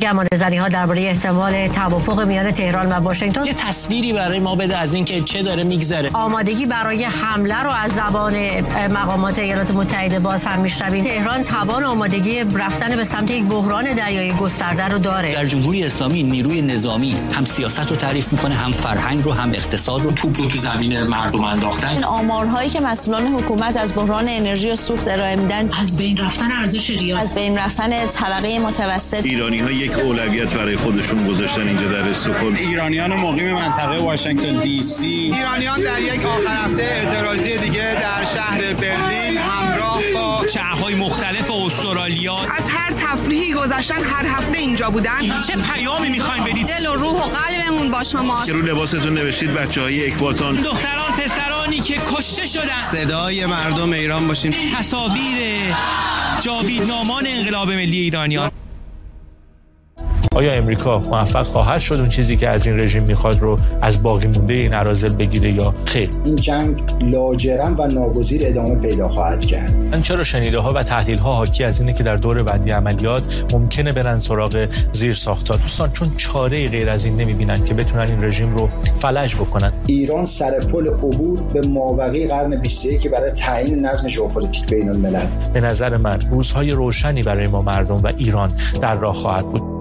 گمانه‌زنی‌ها درباره احتمال توافق میان تهران و واشنگتن یه تصویری برای ما بده از اینکه چه داره میگذره. آمادگی برای حمله رو از زبان مقامات ایالات متحده باز هم میشنویم. تهران توان آمادگی رفتن به سمت یک بحران دریایی گسترده رو داره. در جمهوری اسلامی نیروی نظامی هم سیاست رو تعریف میکنه، هم فرهنگ رو، هم اقتصاد رو. توپ رو تو زمین مردم انداختن. این آمارهایی که مسئولان حکومت از بحران انرژی و سوخت ارائه میدن، از بین رفتن ارزش ریال، از بین رفتن طبقه متوسط. ایرانی‌ها یک اولویت برای خودشون گذاشتن اینجا در استکهلم. ایرانیان مقیم منطقه واشنگتن دی سی. ایرانیان در یک آخر هفته اعتراضی دیگه در شهر برلین همراه با شهرهای مختلف استرالیا از هر تفریحی گذشتن هر هفته اینجا بودن. چه پیامی میخواین بدید؟ دل و روح و قلبمون با شماست. که رو لباستون نوشتید بچه‌های اکباتان. دختران پسرانی که کشته شدن. صدای مردم ایران باشین. تصاویر جاویدنامان انقلاب ملی ایرانیان. آیا امریکا موفق خواهد شد اون چیزی که از این رژیم میخواد رو از باقی مونده این اراذل بگیره یا خیر؟ این جنگ لاجرم و ناگزیر ادامه پیدا خواهد کرد. من چرا شنیده‌ها و تحلیل‌ها حاکی از اینه که در دور بعدی عملیات ممکنه برن سراغ زیرساخت‌ها. دوستان چون چاره‌ای غیر از این نمی‌بینن که بتونن این رژیم رو فلج بکنن. ایران سر پل عبور به مابقی قرن 21 برای تعیین نظم ژئوپلیتیک بین‌الملل. به نظر من روزهای روشنی برای ما مردم و ایران در راه خواهد بود.